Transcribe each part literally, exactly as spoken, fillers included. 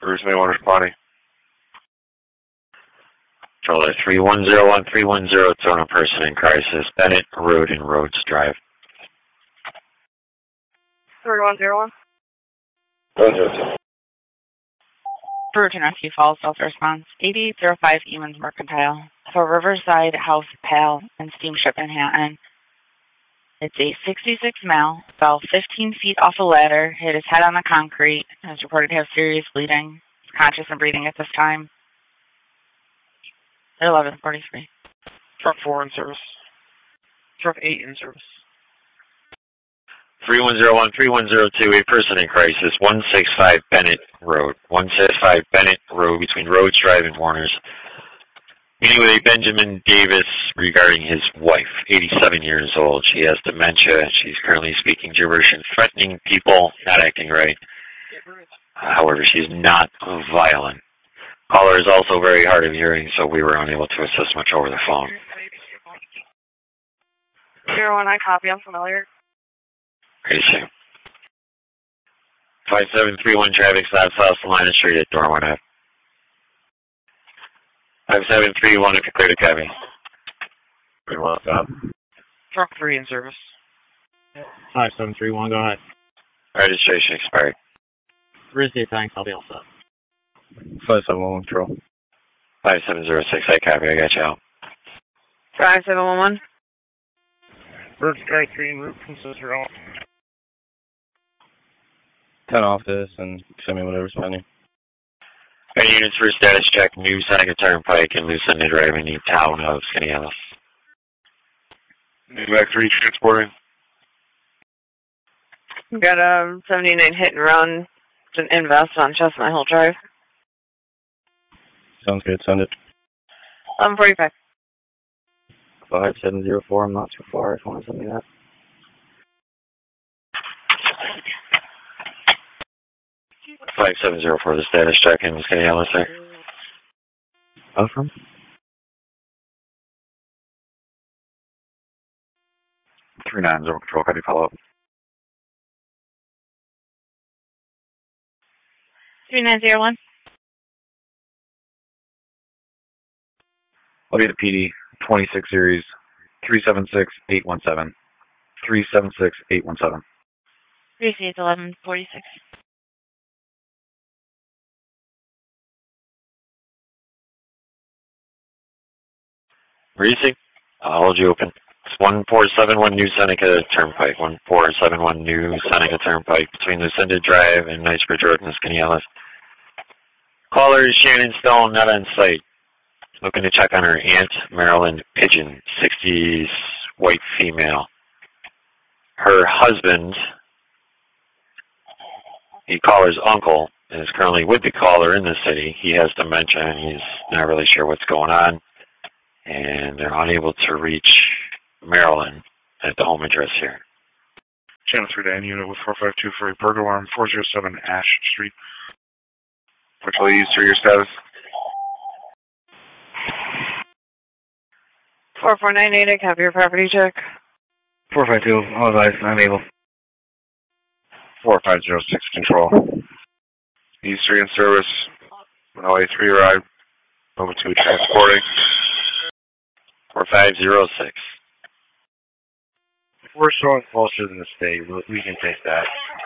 Bruce May Water Spotty. Controller three one zero one three one zero, it's on a person in crisis. Bennett Road and Rhodes Drive. three one zero one. Roger. Virgin Rescue Falls, self-response. eighty-eight oh five Emons Mercantile. For Riverside House, Pal, and Steamship Manhattan. It's a sixty-six male, fell fifteen feet off a ladder, hit his head on the concrete, and is reported to have serious bleeding. He's conscious and breathing at this time. eleven forty-three. Truck four in service. Truck eight in service. three one zero one three one zero two, a person in crisis, one sixty-five Bennett Road. one sixty-five Bennett Road between Rhodes Drive and Warner's. Meeting with a Benjamin Davis regarding his wife, eighty-seven years old. She has dementia. She's currently speaking gibberish and threatening people, not acting right. However, she's not violent. Caller is also very hard of hearing, so we were unable to assist much over the phone. zero one, I copy. I'm familiar. Ready, sir. five seven three one traffic stop south Salina Street at Dormont Ave. five seven three one, if you're clear to copy. Good one, stop. Truck three in service. five seven three one, go ahead. Registration expired. Thursday, thanks, I'll be all set. five seven one one, control. five seven zero six, I copy, I got you out. five seven one one. Bird Sky three en route from Sister Ellen. ten off this and send me whatever's pending. Any units for status check, New Seneca Turnpike and Lucinda Drive in the town of Skaneateles. New Back three transporting. We got a seventy-nine hit and run. It's an invest on Chestnut Hill Drive. Sounds good, send it. eleven forty-five. five seven zero four, I'm not too far if you want to send me that. five seven zero four, the status check in Skaneateles, sir. Oh, from? three nine zero, control, how do you follow up? three nine zero one. I'll be the P D, twenty-six series, three seven six eight one seven. three seven six eight one seven. three C, it's eleven forty-six. Reese, I'll hold you open. It's one four seven one New Seneca Turnpike. one four seven one New Seneca Turnpike between Lucinda Drive and Knightsbridge Road and Skaneateles. Caller is Shannon Stone, not on site. Looking to check on her aunt, Marilyn Pigeon, sixties, white female. Her husband, the caller's uncle, is currently with the caller in the city. He has dementia and he's not really sure what's going on. And they're unable to reach Marilyn at the home address here. Channel three to N unit with four five two for a burglar alarm, four oh seven Ash Street. Patrol East, to your status. four four nine eight, I copy your property check. four five two, all advised, I'm able. four five zero six, control. East three in service. L A three arrived. Over two transporting. four five zero six. We're showing closer than the state. We can take that.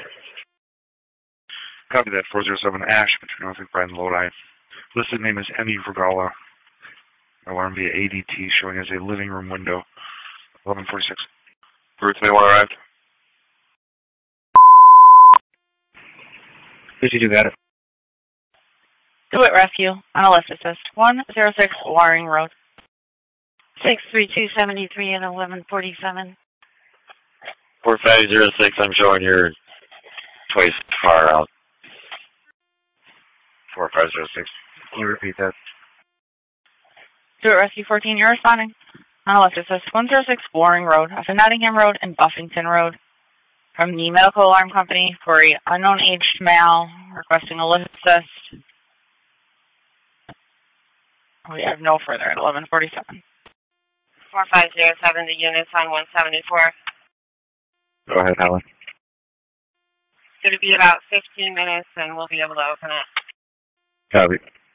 Copy that, four oh seven Ash, between North and Lodi. Listed name is Emmy Vergala. Alarm via A D T showing as a living room window. eleven forty-six. Routes may want to arrive. fifty-two, got it. Do it, rescue. On a lift assist. one oh six Waring Road. six three two seven three at eleven forty-seven. four five zero six, I'm showing you're twice far out. four five zero six. Can you repeat that? Do it, rescue fourteen, you're responding. On a lift assist. one oh six Waring Road, off of Nottingham Road and Buffington Road. From the medical alarm company for a unknown aged male requesting a lift assist. We have no further at eleven forty-seven. four five zero seven, the unit's on one seventy-four. Go ahead, Helen. It's going to be about fifteen minutes and we'll be able to open it. Copy.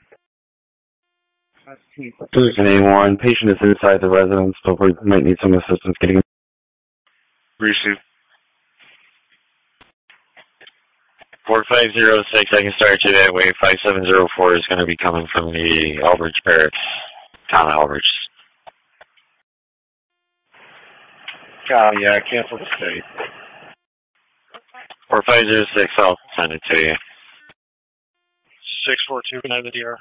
Position A one, patient is inside the residence, but we might need some assistance getting him. Receive. four five zero six, I can start you that way. five seven zero four is going to be coming from the Albridge Barracks, town of Albridge. Copy, yeah, cancel the study. four five zero six, I'll send it to you. six four two, can I have the D R?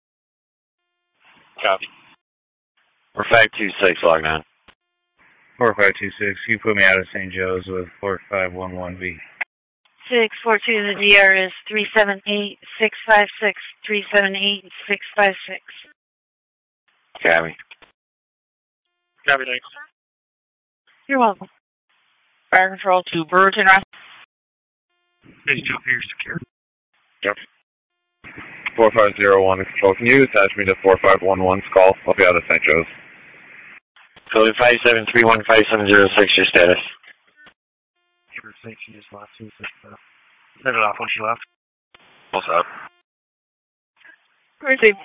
Copy. four five two six, log on. four five two six, you put me out of Saint Joe's with four five one one B. six four two, the D R is three seven eight, six five six, three seven eight, six five six. Copy. Copy, thanks. You're welcome. Fire control to Brewerton Rescue. Base Joe here, secure. Yep. four five zero one control. Can you attach me to four five one one's call? I'll be out of Saint Joe's. Code five seven three one five seven zero six, your status. Sure, think she just left too, so uh, set it off when she left. What's up? Receive.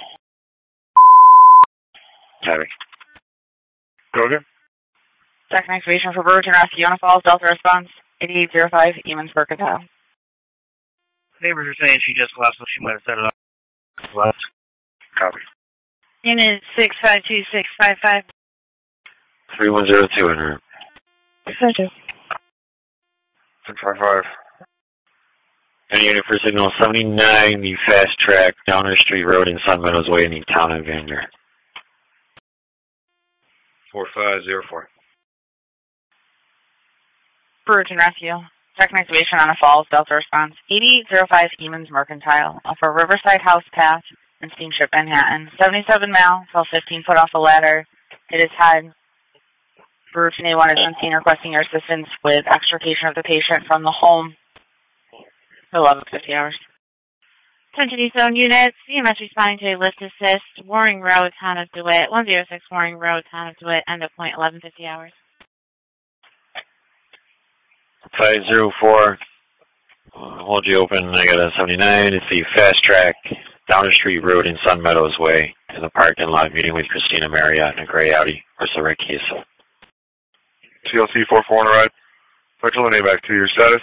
Copy. Go again? Second activation for Brewerton Rescue. Unit Falls, Delta response. eighty-eight oh five, Eamons Mercantile. Neighbors are saying she just left, so she might have set it up. Left. Copy. Unit six five two six five five. three one zero two in room. six six five five. And unit for signal seventy-nine, the fast track, Downer Street Road in Sun Meadows Way in the town of Vander. four five zero four. Brewerton Rescue. Second activation on a Falls, Delta response. eighty-eight oh five, Eamons Mercantile. Off a Riverside House Path in Steamship, Manhattan. seventy-seven mile, fell fifteen foot off a ladder. Hit his head. Brewerton A one is on scene requesting your assistance with extrication of the patient from the home. eleven fifty hours. Attention East Zone units, C M S responding to a lift assist, Waring Road, town of DeWitt, one oh six Waring Road, town of DeWitt, end of point eleven fifty hours. five zero four, uh, hold you open, I got a seventy-nine, it's the fast track, Downer Street Road in Sun Meadows Way, in the parking lot, meeting with Christina Marriott in a gray Audi, or Rick Case. T L C four four on a ride. Central and A back to your status.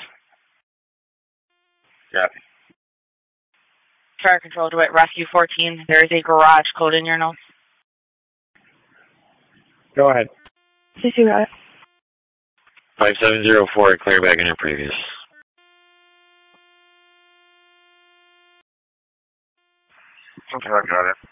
Copy. Fire control to it, Rescue fourteen. There is a garage code in your notes. Go ahead. five seven zero four, clear back in your previous. Okay, I got it.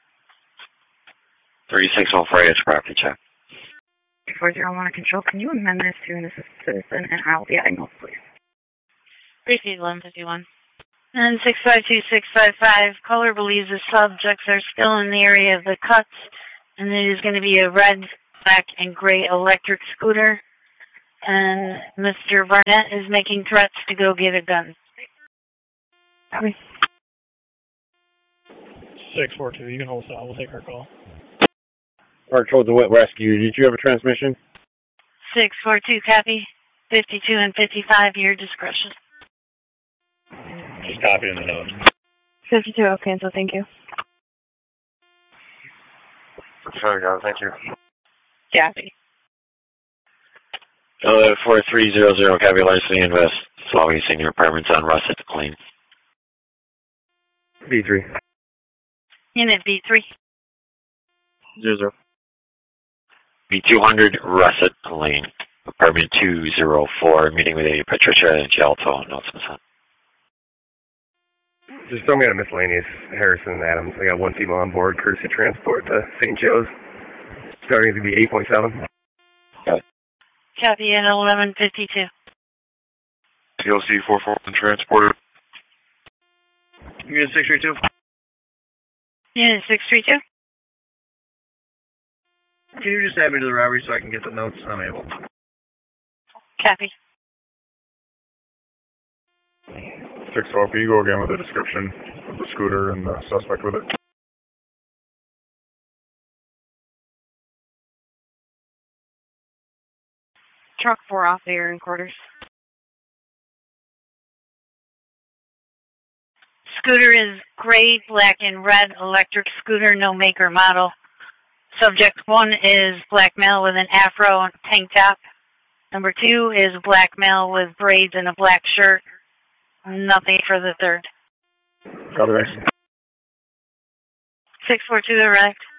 three six oh four, H property check. four zero one control, can you amend this to an assistant citizen and I'll be adding notes, please? Receive eleven fifty-one. And six five two six five five, caller believes the subjects are still in the area of the cuts, and it is going to be a red, black, and gray electric scooter. And Mister Barnett is making threats to go get a gun. Copy. six four two, you can hold that. We'll take our call. Park Control DeWitt Rescue, did you have a transmission? six four two, copy. fifty-two and fifty-five, your discretion. Just copy in the notes. fifty-two, I'll cancel, thank you. Okay, I got it, thank you. Copy. Uh, four three zero zero, copy larceny invest. Slowy Senior Apartments on Russet Lane. B three. Unit B three. Zero zero. B two hundred Russet Lane. Apartment two zero four, meeting with a Patricia Gialto. Notes sent. Just throw me out of miscellaneous Harrison and Adams. I got one female on board, courtesy transport to Saint Joe's. Starting to be eight point seven. Okay. Copy at eleven fifty-two. T L C four four one transporter. Unit six three two. Unit six three two. Can you just add me to the robbery so I can get the notes? I'm able. Copy. six four, can you go again with the description of the scooter and the suspect with it? Truck four off there in quarters. scooter is gray, black, and red, electric scooter, no make or model. Subject one is black male with an afro and tank top. Number two is black male with braids and a black shirt. Nothing for the third. Copy. six four two, direct.